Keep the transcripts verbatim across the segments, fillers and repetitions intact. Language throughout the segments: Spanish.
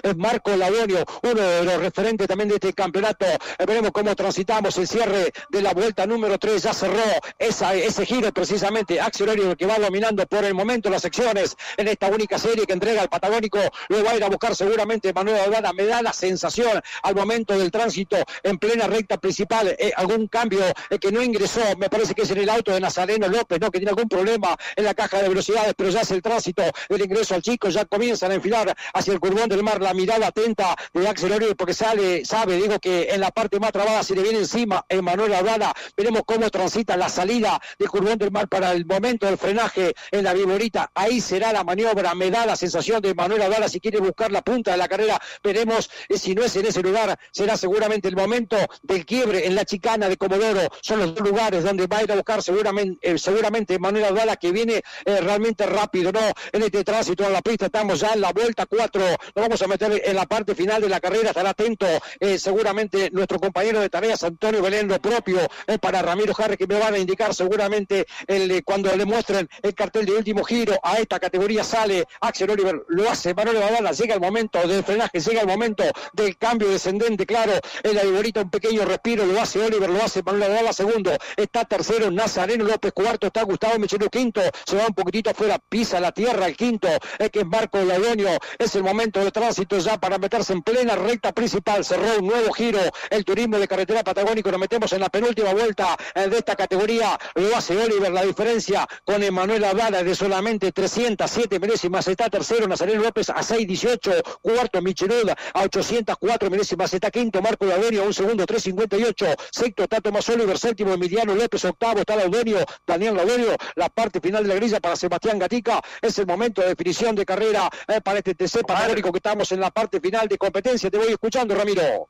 es Marco Laudonio, uno de los referentes también de este campeonato. Eh, veremos cómo transitamos el cierre de la vuelta número tres, ya cerró esa, ese giro precisamente Axel Oliver, que va dominando por el momento las secciones en esta única serie que entrega el Patagónico. Lo va a ir a buscar seguramente Manuel Aldana. Me da la sensación al momento del tránsito en plena recta principal, eh, algún cambio eh, que no ingresó, me parece que es en el auto de Nazareno López, ¿no? Que tiene algún problema en la caja de velocidades, pero ya es el tránsito del ingreso al chico, ya comienzan a enfilar hacia el Curvón del Mar, la mirada atenta de Axel Oliver, porque sale, sabe, digo que en la parte más trabada se le viene encima Manuel Aldana. Veremos cómo transita la salida de Curvón del Mar para el momento del frenaje en la Viborita. Ahí será la maniobra, me da la sensación de Manuel Aldana si quiere buscar la punta de la carrera. Veremos eh, si no es en ese lugar, será seguramente el momento del quiebre en la chicana de Comodoro. Son los dos lugares donde va a ir a buscar seguramente, eh, seguramente Manuel Aldana, que viene eh, realmente rápido, ¿no? En este tránsito a la pista estamos ya en la vuelta cuatro, nos vamos a meter en la parte final de la carrera. Estará atento eh, seguramente nuestro compañero de tareas Antonio Belén, lo propio eh, para Ramiro Jarre, que me van a indicar seguramente el, eh, cuando le muestren el cartel de último giro. A esta categoría sale Axel Oliver, lo hace Manuel Aldana, llega el momento del frenaje, llega el momento del cambio descendente, claro, en la Viborita un pequeño respiro, lo hace Oliver, lo hace Manuel Aldana, segundo, está tercero Nazareno López, cuarto está Gustavo Michelú, quinto, se va un poquitito afuera, pisa la tierra el quinto, es que es Marco Laudonio. Es el momento de tránsito ya para meterse en plena recta principal, cerró un nuevo giro el turismo de carretera Patagónico, nos metemos en la penúltima vuelta de esta categoría, lo hace Oliver, la diferencia con Emanuel Aldana de solamente trescientas siete milésimas, está tercero Nazareno López a seiscientos dieciocho, cuarto Michelud a ochocientas cuatro milésimas, está quinto Marco Laudonio a un segundo trescientos cincuenta y ocho, sexto está Tomás Oliver, séptimo Emiliano López, octavo está Laudonio, Daniel Laudonio. La parte final de la grilla para Sebastián Gatica, es el momento de definición de carrera eh, para este T C Patagónico, que estamos en la parte final de competencia. Te voy escuchando, Ramiro.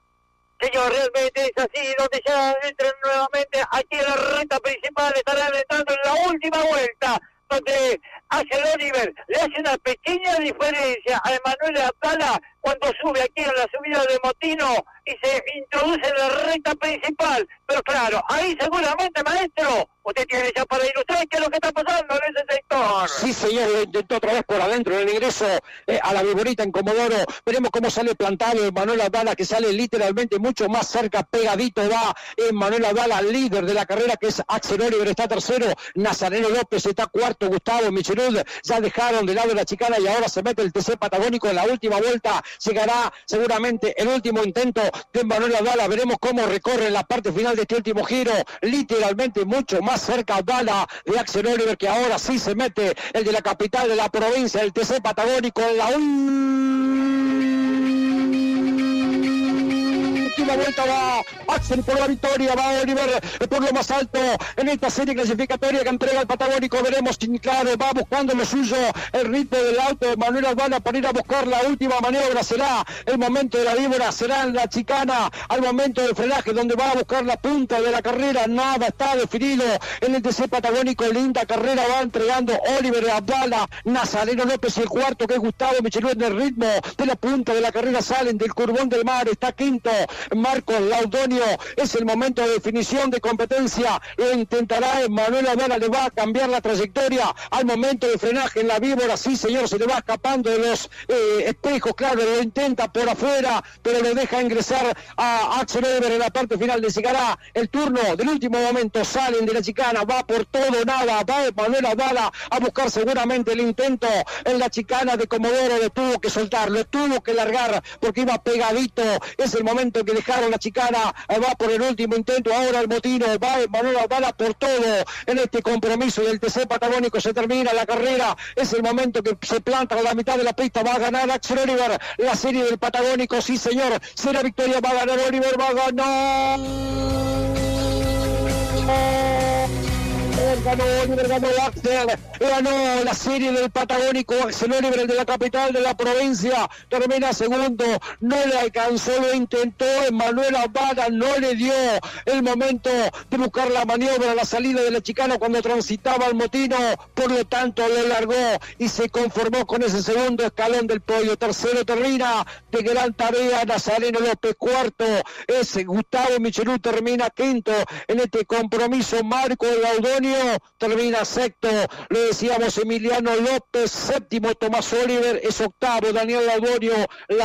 Señor, realmente es así, donde ya entran nuevamente aquí en la recta principal, estarán entrando en la última vuelta, donde Axel Oliver le hace una pequeña diferencia a Emanuel Aldana cuando sube aquí en la subida de Motino y se introduce en la recta principal. Pero claro, ahí seguramente, maestro, usted tiene ya para ilustrar qué es lo que está pasando en ese sector. Sí, señor, lo intentó otra vez por adentro en el ingreso eh, a la Viborita en Comodoro. Veremos cómo sale plantado Emanuel Aldana, que sale literalmente mucho más cerca, pegadito va Emanuel Aldana, líder de la carrera, que es Axel Oliver, está tercero, Nazareno López está cuarto, Gustavo Michelud, ya dejaron de lado la chicana y ahora se mete el T C Patagónico en la última vuelta. Llegará seguramente el último intento de Emanuel Aldana. Veremos cómo recorre la parte final de este último giro, literalmente mucho más cerca Aldana de Axel Oliver, que ahora sí se mete el de la capital de la provincia, el T C Patagónico, en la última vuelta. Va Axel por la victoria, va Oliver por lo más alto en esta serie clasificatoria que entrega el Patagónico. Veremos, claro, va buscando lo suyo, el ritmo del auto de Manuel Aldana para ir a buscar la última maniobra. Será el momento de la víbora, será en la chicana, al momento del frenaje, donde va a buscar la punta de la carrera. Nada está definido en el T C Patagónico. Linda carrera va entregando Oliver Aldana, Nazareno López y el cuarto, que es Gustavo Michelú. En el ritmo de la punta de la carrera salen del Curvón del Mar, está quinto Marcos Laudonio. Es el momento de definición de competencia, lo intentará Emanuel Aldana, le va a cambiar la trayectoria al momento de frenaje en la víbora. Sí, señor, se le va escapando de los eh, espejos, claro, lo intenta por afuera, pero lo deja ingresar a Axel Oliver en la parte final. Le llegará el turno del último momento, salen de la chicana, va por todo nada, va Emanuel Aldana a buscar seguramente el intento en la chicana de Comodoro. Le tuvo que soltar, lo tuvo que largar porque iba pegadito. Es el momento que dejaron la chicana, va por el último intento ahora el Motino, va Emanuel Aldana por todo en este compromiso del T C Patagónico. Se termina la carrera, es el momento que se planta a la mitad de la pista, va a ganar Axel Oliver la serie del Patagónico. Sí, señor, será victoria, va a ganar Oliver, va a ganar ganó Oliver, ganó Axel, ganó la serie del Patagónico. Axel Oliver, el de la capital de la provincia, termina segundo, no le alcanzó, lo intentó Emanuel Aldana, no le dio el momento de buscar la maniobra, la salida de la chicana cuando transitaba el Motino, por lo tanto lo largó y se conformó con ese segundo escalón del podio. Tercero termina de gran tarea Nazareno López, cuarto es Gustavo Michelú, termina quinto en este compromiso. Marco Laudonio termina sexto, lo decíamos Emiliano López, séptimo Tomás Oliver, es octavo Daniel Laudonio. La